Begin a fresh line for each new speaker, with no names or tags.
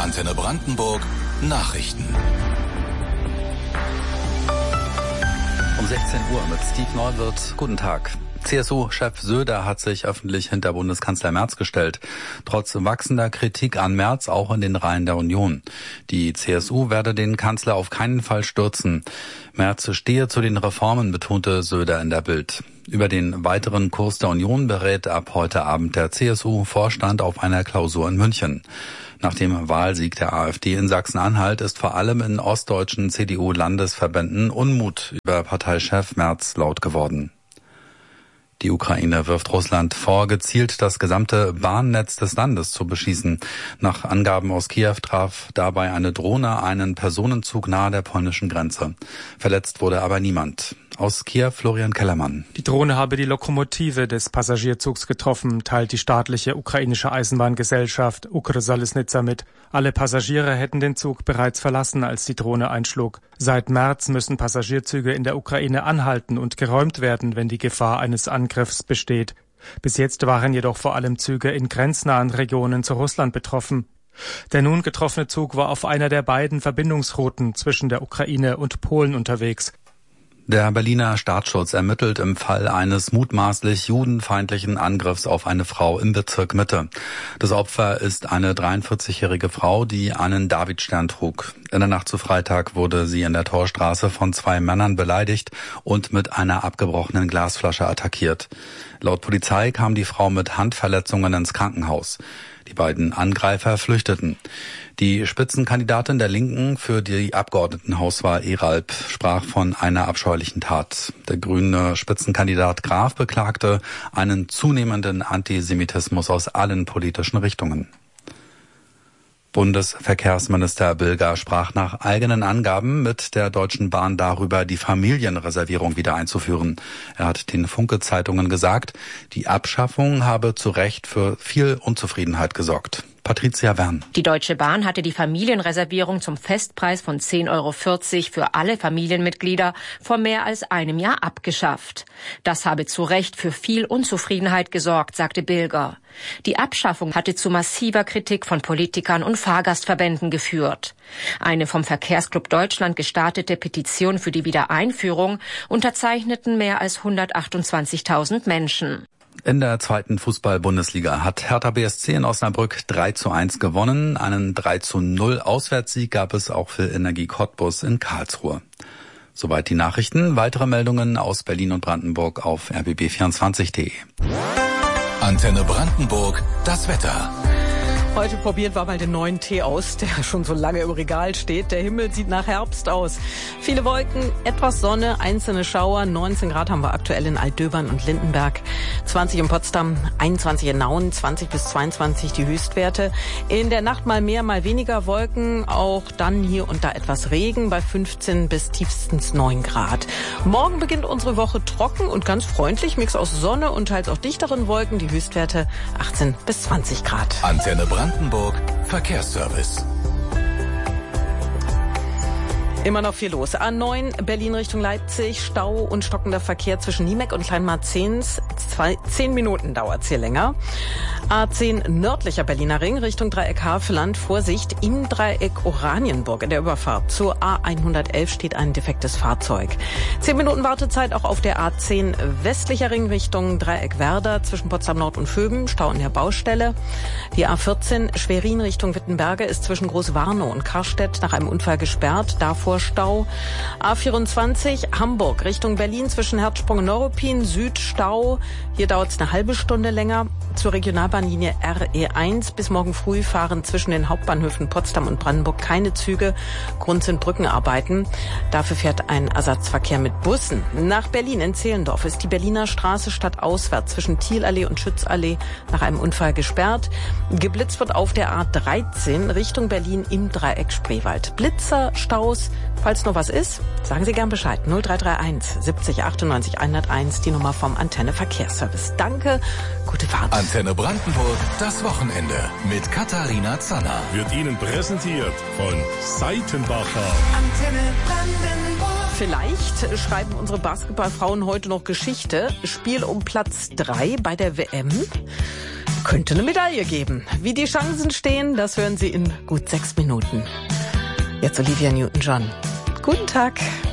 Antenne Brandenburg Nachrichten.
Um 16 Uhr mit Steve Neuwirth. Guten Tag. CSU-Chef Söder hat sich öffentlich hinter Bundeskanzler Merz gestellt. Trotz wachsender Kritik an Merz auch in den Reihen der Union. Die CSU werde den Kanzler auf keinen Fall stürzen. Merz stehe zu den Reformen, betonte Söder in der Bild. Über den weiteren Kurs der Union berät ab heute Abend der CSU-Vorstand auf einer Klausur in München. Nach dem Wahlsieg der AfD in Sachsen-Anhalt ist vor allem in ostdeutschen CDU-Landesverbänden Unmut über Parteichef Merz laut geworden. Die Ukraine wirft Russland vor, gezielt das gesamte Bahnnetz des Landes zu beschießen. Nach Angaben aus Kiew traf dabei eine Drohne einen Personenzug nahe der polnischen Grenze. Verletzt wurde aber niemand. Aus Kiew Florian Kellermann.
Die Drohne habe die Lokomotive des Passagierzugs getroffen, teilt die staatliche ukrainische Eisenbahngesellschaft Ukrsalisnytsa mit. Alle Passagiere hätten den Zug bereits verlassen, als die Drohne einschlug. Seit März müssen Passagierzüge in der Ukraine anhalten und geräumt werden, wenn die Gefahr eines Angriffs besteht. Bis jetzt waren jedoch vor allem Züge in grenznahen Regionen zu Russland betroffen. Der nun getroffene Zug war auf einer der beiden Verbindungsrouten zwischen der Ukraine und Polen unterwegs.
Der Berliner Staatsschutz ermittelt im Fall eines mutmaßlich judenfeindlichen Angriffs auf eine Frau im Bezirk Mitte. Das Opfer ist eine 43-jährige Frau, die einen Davidstern trug. In der Nacht zu Freitag wurde sie in der Torstraße von 2 Männern beleidigt und mit einer abgebrochenen Glasflasche attackiert. Laut Polizei kam die Frau mit Handverletzungen ins Krankenhaus. Die beiden Angreifer flüchteten. Die Spitzenkandidatin der Linken für die Abgeordnetenhauswahl Eralp sprach von einer abscheulichen Tat. Der grüne Spitzenkandidat Graf beklagte einen zunehmenden Antisemitismus aus allen politischen Richtungen. Bundesverkehrsminister Bilger sprach nach eigenen Angaben mit der Deutschen Bahn darüber, die Familienreservierung wieder einzuführen. Er hat den Funke-Zeitungen gesagt, die Abschaffung habe zu Recht für viel Unzufriedenheit gesorgt. Patricia Wern.
Die Deutsche Bahn hatte die Familienreservierung zum Festpreis von 10,40 € für alle Familienmitglieder vor mehr als einem Jahr abgeschafft. Das habe zu Recht für viel Unzufriedenheit gesorgt, sagte Bilger. Die Abschaffung hatte zu massiver Kritik von Politikern und Fahrgastverbänden geführt. Eine vom Verkehrsclub Deutschland gestartete Petition für die Wiedereinführung unterzeichneten mehr als 128.000 Menschen.
In der zweiten Fußball-Bundesliga hat Hertha BSC in Osnabrück 3:1 gewonnen. Einen 3:0 Auswärtssieg gab es auch für Energie Cottbus in Karlsruhe. Soweit die Nachrichten. Weitere Meldungen aus Berlin und Brandenburg auf rbb24.de.
Antenne Brandenburg, das Wetter.
Heute probieren wir mal den neuen Tee aus, der schon so lange im Regal steht. Der Himmel sieht nach Herbst aus. Viele Wolken, etwas Sonne, einzelne Schauer. 19 Grad haben wir aktuell in Altdöbern und Lindenberg. 20 in Potsdam, 21 in Nauen, 20 bis 22 die Höchstwerte. In der Nacht mal mehr, mal weniger Wolken. Auch dann hier und da etwas Regen bei 15 bis tiefstens 9 Grad. Morgen beginnt unsere Woche trocken und ganz freundlich. Mix aus Sonne und teils auch dichteren Wolken. Die Höchstwerte 18 bis 20 Grad.
Antenne Brandenburg Verkehrsservice.
Immer noch viel los. A9 Berlin Richtung Leipzig, Stau und stockender Verkehr zwischen Niemek und Kleinmarzens. 10 Minuten dauert's hier länger. A10 nördlicher Berliner Ring Richtung Dreieck Havelland. Vorsicht, im Dreieck Oranienburg in der Überfahrt zur A111 steht ein defektes Fahrzeug. 10 Minuten Wartezeit auch auf der A10 westlicher Ring Richtung Dreieck Werder zwischen Potsdam Nord und Vöben. Stau an der Baustelle. Die A14 Schwerin Richtung Wittenberge ist zwischen Großwarnow und Karstedt nach einem Unfall gesperrt. Davor Stau. A24 Hamburg Richtung Berlin zwischen Herzsprung und Neuruppin. Süd Stau. Hier dauert es eine halbe Stunde länger. Zur Regionalbahnlinie RE1 bis morgen früh fahren zwischen den Hauptbahnhöfen Potsdam und Brandenburg keine Züge. Grund sind Brückenarbeiten. Dafür fährt ein Ersatzverkehr mit Bussen. Nach Berlin in Zehlendorf ist die Berliner Straße stadtauswärts zwischen Thielallee und Schützallee nach einem Unfall gesperrt. Geblitzt wird auf der A13 Richtung Berlin im Dreieck Spreewald. Blitzer, Staus, falls noch was ist, sagen Sie gern Bescheid. 0331 70 98 101, die Nummer vom Antenne Verkehrsservice. Danke, gute Fahrt.
Antenne Brandenburg, das Wochenende mit Katharina Zanner.
Wird Ihnen präsentiert von Seitenbacher.
Antenne Brandenburg. Vielleicht schreiben unsere Basketballfrauen heute noch Geschichte. Spiel um Platz 3 bei der WM. könnte eine Medaille geben. Wie die Chancen stehen, das hören Sie in gut 6 Minuten. Jetzt Olivia Newton-John. Guten Tag.